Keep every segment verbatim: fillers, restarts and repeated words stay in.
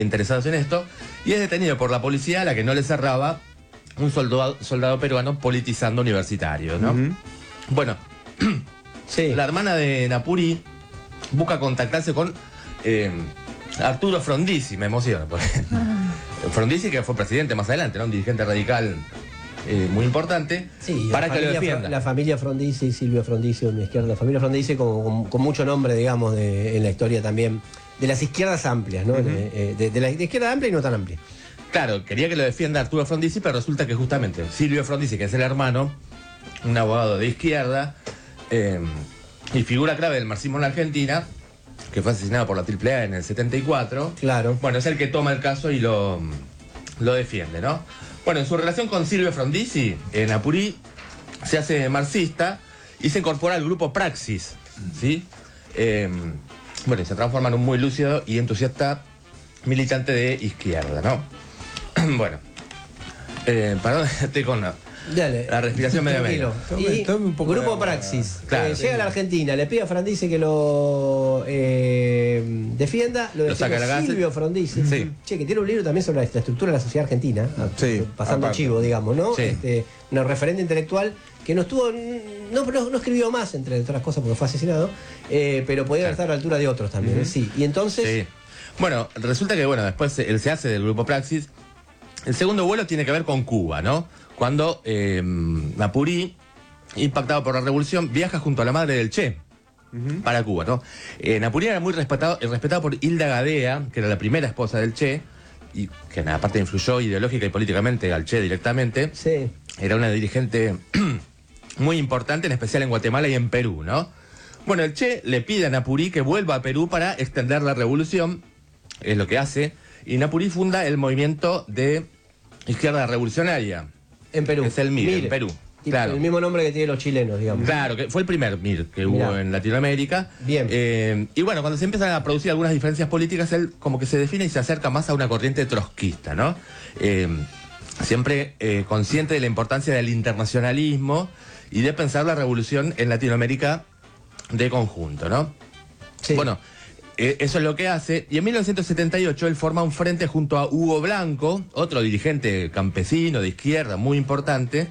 interesados en esto, y es detenido por la policía a la que no le cerraba un soldado, soldado peruano politizando universitarios, ¿no? Uh-huh. Bueno, sí. La hermana de Napurí busca contactarse con eh, Arturo Frondizi, me emociona, porque Frondizi, que fue presidente más adelante, ¿no? Un dirigente radical eh, muy importante, sí, para que lo defienda. La familia Frondizi, Silvio Frondizi, de mi izquierda, la familia Frondizi con, con, con mucho nombre, digamos, de, en la historia también, de las izquierdas amplias, ¿no? Uh-huh. de, de, de la de izquierda amplia y no tan amplia. Claro, quería que lo defienda Arturo Frondizi, pero resulta que justamente Silvio Frondizi, que es el hermano, un abogado de izquierda, eh, y figura clave del marxismo en la Argentina, que fue asesinado por la Triple A en el setenta y cuatro. Claro. Bueno, es el que toma el caso y lo, lo defiende, ¿no? Bueno, en su relación con Silvio Frondizi, en Napurí se hace marxista y se incorpora al grupo Praxis, ¿sí? Eh, bueno, y se transforma en un muy lúcido y entusiasta militante de izquierda, ¿no? Bueno, eh, perdón, estoy con la, Dale. la respiración medio medio. Y un poco grupo de... Praxis, claro, eh, sí. Llega a la Argentina, le pide a Frondizi que lo eh, defienda, lo, lo saca defiende la Silvio Frondizi, sí. Che, que tiene un libro también sobre la estructura de la sociedad argentina, sí, pasando aparte. chivo, digamos, ¿no? Sí. Este, un referente intelectual que no estuvo, no, no, no escribió más, entre otras cosas, porque fue asesinado, eh, pero podía claro. estar a la altura de otros también, uh-huh. ¿eh? Sí. Y entonces... Sí. Bueno, resulta que, bueno, después él se hace del grupo Praxis. El segundo vuelo tiene que ver con Cuba, ¿no? Cuando eh, Napurí, impactado por la revolución, viaja junto a la madre del Che uh-huh. para Cuba, ¿no? Eh, Napurí era muy respetado, respetado por Hilda Gadea, que era la primera esposa del Che, y que aparte influyó ideológica y políticamente al Che directamente. Sí. Era una dirigente muy importante, en especial en Guatemala y en Perú, ¿no? Bueno, el Che le pide a Napurí que vuelva a Perú para extender la revolución, es lo que hace, y Napurí funda el movimiento de izquierda revolucionaria. En Perú. Es el M I R, en Perú. Claro. El mismo nombre que tienen los chilenos, digamos. Claro, que fue el primer M I R que Mirá. hubo en Latinoamérica. Bien. Eh, y bueno, cuando se empiezan a producir algunas diferencias políticas, él como que se define y se acerca más a una corriente trotskista, ¿no? Eh, siempre eh, consciente de la importancia del internacionalismo y de pensar la revolución en Latinoamérica de conjunto, ¿no? Sí. Bueno, eh, eso es lo que hace. Y en mil novecientos setenta y ocho él forma un frente junto a Hugo Blanco, otro dirigente campesino de izquierda muy importante,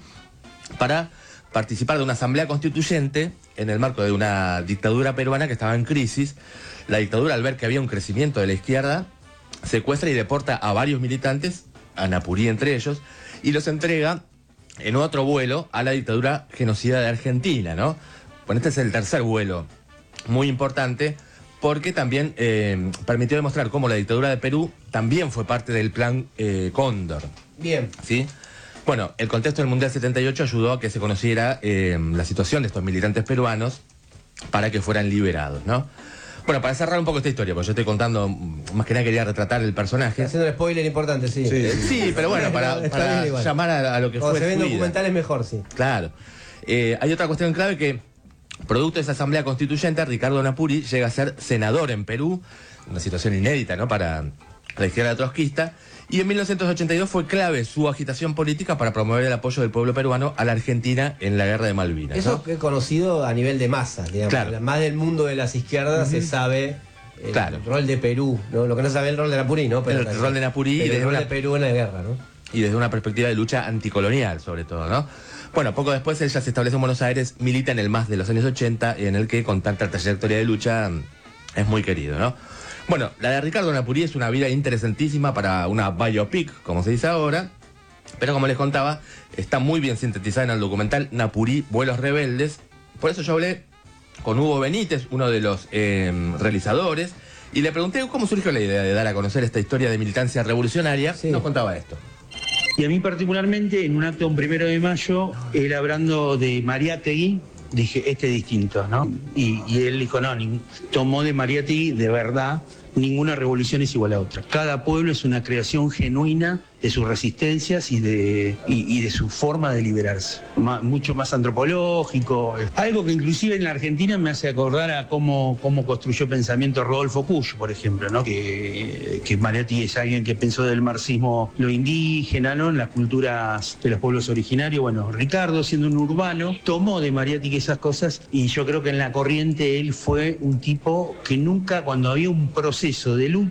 para participar de una asamblea constituyente en el marco de una dictadura peruana que estaba en crisis. La dictadura, al ver que había un crecimiento de la izquierda, secuestra y deporta a varios militantes, a Napurí entre ellos, y los entrega en otro vuelo a la dictadura genocida de Argentina, ¿no? Bueno, este es el tercer vuelo, muy importante, porque también eh, permitió demostrar cómo la dictadura de Perú también fue parte del plan eh, Cóndor. Bien. ¿Sí? Bueno, el contexto del Mundial setenta y ocho ayudó a que se conociera eh, la situación de estos militantes peruanos para que fueran liberados, ¿no? Bueno, para cerrar un poco esta historia, porque yo estoy contando, más que nada quería retratar el personaje. Haciendo un spoiler importante, sí. Sí, sí, pero bueno, para, para llamar a, a lo que Cuando fue se ven fluida. documentales mejor, sí. Claro. Eh, hay otra cuestión clave que, producto de esa asamblea constituyente, Ricardo Napurí llega a ser senador en Perú, una situación inédita, ¿no?, para la izquierda trotskista, y en mil novecientos ochenta y dos fue clave su agitación política para promover el apoyo del pueblo peruano a la Argentina en la guerra de Malvinas, ¿no? Eso es conocido a nivel de masa, digamos. Claro. Más del mundo de las izquierdas uh-huh. se sabe el claro. rol de Perú, ¿no? Lo que no se sabe el rol de Napurí, ¿no? Pero el, el rol de Napurí y desde el rol una, de Perú en la guerra, ¿no? Y desde una perspectiva de lucha anticolonial, sobre todo, ¿no? Bueno, poco después ella se establece en Buenos Aires, milita en el M A S de los años ochenta, en el que con tanta trayectoria de lucha es muy querido, ¿no? Bueno, la de Ricardo Napurí es una vida interesantísima para una biopic, como se dice ahora, pero como les contaba, está muy bien sintetizada en el documental Napurí, Vuelos Rebeldes. Por eso yo hablé con Hugo Benítez, uno de los eh, realizadores, y le pregunté cómo surgió la idea de dar a conocer esta historia de militancia revolucionaria. Sí. Nos contaba esto. Y a mí particularmente, en un acto un primero de mayo, él hablando de Mariátegui, dije, este es distinto, ¿no? Y, y él dijo, no, ni, tomó de Mariátegui de verdad, ninguna revolución es igual a otra. Cada pueblo es una creación genuina de sus resistencias y de, y, y de su forma de liberarse. Ma, mucho más antropológico. Algo que inclusive en la Argentina me hace acordar a cómo, cómo construyó pensamiento Rodolfo Puch, por ejemplo, ¿no? Que, que Mariátegui es alguien que pensó del marxismo lo indígena, ¿no? En las culturas de los pueblos originarios. Bueno, Ricardo, siendo un urbano, tomó de Mariátegui esas cosas y yo creo que en la corriente él fue un tipo que nunca, cuando había un proceso de lucha,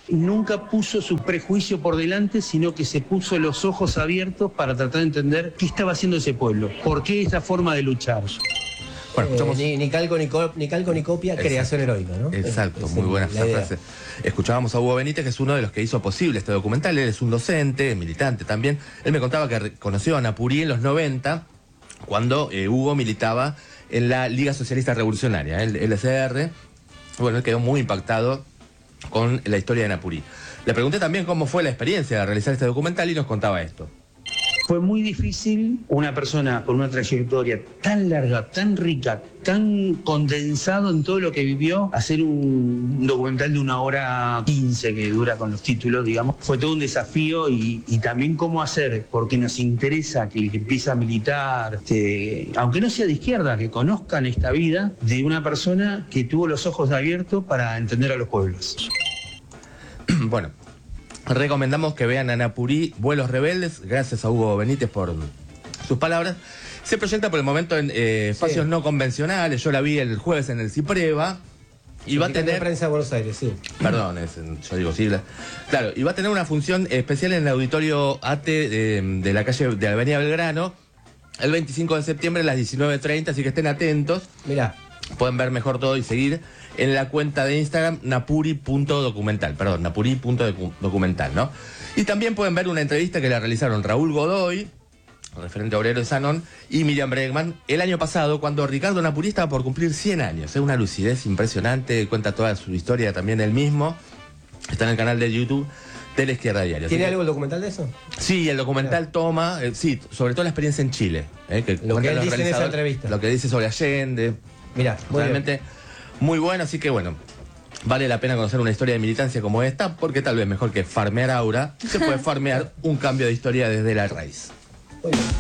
nunca puso su prejuicio por delante, sino que se puso los ojos abiertos para tratar de entender qué estaba haciendo ese pueblo, por qué esa forma de luchar. Bueno, escuchamos... eh, ni, ni, calco, ni, co ni calco ni copia, exacto. Creación heroica, ¿no? Exacto, es, muy es buena la esa idea. frase. Escuchábamos a Hugo Benítez, que es uno de los que hizo posible este documental. Él es un docente, militante también. Él me contaba que conoció a Napurí en los noventa, cuando eh, Hugo militaba en la Liga Socialista Revolucionaria, el L C R. Bueno, él quedó muy impactado con la historia de Napurí. Le pregunté también cómo fue la experiencia de realizar este documental y nos contaba esto. Fue muy difícil una persona con una trayectoria tan larga, tan rica, tan condensado en todo lo que vivió, hacer un documental de una hora quince que dura con los títulos, digamos. Fue todo un desafío y, y también cómo hacer, porque nos interesa que el que empieza a militar, este, aunque no sea de izquierda, que conozcan esta vida de una persona que tuvo los ojos abiertos para entender a los pueblos. Bueno. Recomendamos que vean a Napurí, Vuelos Rebeldes, gracias a Hugo Benítez por sus palabras. Se proyecta por el momento en eh, espacios sí. no convencionales. Yo la vi el jueves en el Cipreva. Y va a tener... La prensa de Buenos Aires, sí. Perdón, es, yo digo siglas. Claro, y va a tener una función especial en el auditorio A T E de, de la calle de la Avenida Belgrano el veinticinco de septiembre a las diecinueve treinta, así que estén atentos. Mirá. Pueden ver mejor todo y seguir en la cuenta de Instagram napuri punto documental, perdón, napuri punto documental, ¿no? Y también pueden ver una entrevista que le realizaron Raúl Godoy, referente obrero de Sanón, y Miriam Bregman el año pasado, cuando Ricardo Napurí estaba por cumplir cien años. Es una lucidez impresionante, cuenta toda su historia también él mismo. Está en el canal de YouTube de La Izquierda Diario. ¿Tiene que, algo el documental de eso? Sí, el documental claro. toma, eh, sí, sobre todo la experiencia en Chile. Eh, que lo que él dice en esa entrevista. Lo que dice sobre Allende. Mirá, muy realmente bien. Muy bueno, así que bueno, vale la pena conocer una historia de militancia como esta, porque tal vez mejor que farmear aura, se puede farmear un cambio de historia desde la raíz. Muy bien.